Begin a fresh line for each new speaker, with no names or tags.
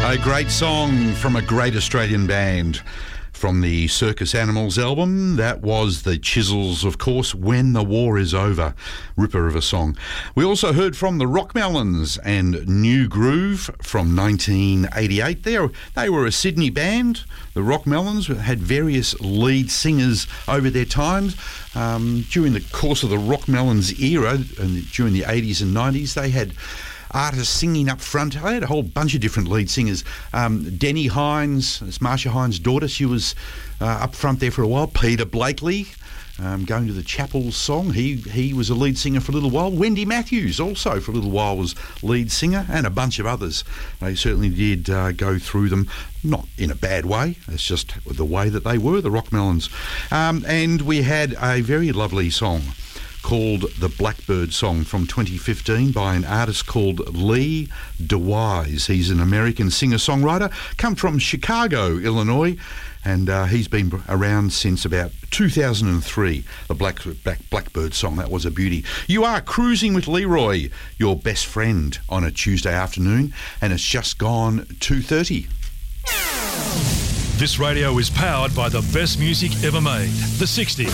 A great song from a great Australian band. From the Circus Animals album, that was the Chisels, of course, When the War Is Over. Ripper of a song. We also heard from the Rockmelons and New Groove from 1988. They were a Sydney band. The Rockmelons had various lead singers over their times. During the course of the Rockmelons era, and during the 80s and 90s, they had artists singing up front. I had a whole bunch of different lead singers. Denny Hines, it's Marsha Hines' daughter, she was up front there for a while. Peter Blakely, going to the Chapels song, he was a lead singer for a little while. Wendy Matthews also for a little while was lead singer, and a bunch of others. They certainly did go through them, not in a bad way, it's just the way that they were, the Rockmelons. And we had a very lovely song called The Blackbird Song from 2015 by an artist called Lee DeWise. He's an American singer-songwriter, come from Chicago, Illinois, and he's been around since about 2003. The Blackbird Song, that was a beauty. You are cruising with Leroy, your best friend, on a Tuesday afternoon, and it's just gone 2:30.
This radio is powered by the best music ever made, the 60s.